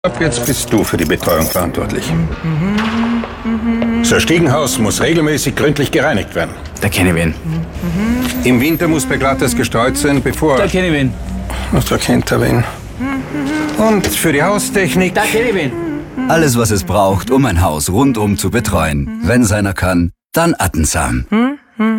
Ab jetzt bist du für die Betreuung verantwortlich. Das Stiegenhaus muss regelmäßig gründlich gereinigt werden. Da kenne ich wen. Im Winter muss beglattes gestreut sein, bevor... Da kenne ich wen. Da kennt er wen. Und für die Haustechnik... Da kenne ich wen. Alles, was es braucht, um ein Haus rundum zu betreuen. Wenn seiner kann, dann Attensam.